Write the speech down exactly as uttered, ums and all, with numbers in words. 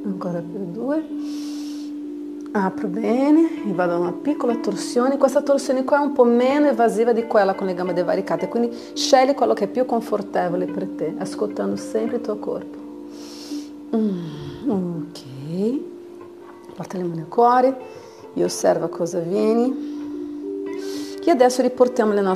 ancora per due, apro bene e vado a una piccola torsione. Questa torsione qua è un po' meno evasiva di quella con le gambe divaricate, quindi scegli quello che è più confortevole per te, ascoltando sempre il tuo corpo. Mm, ok, porta le mani al cuore e osserva cosa avviene. E adesso riportiamo le nostre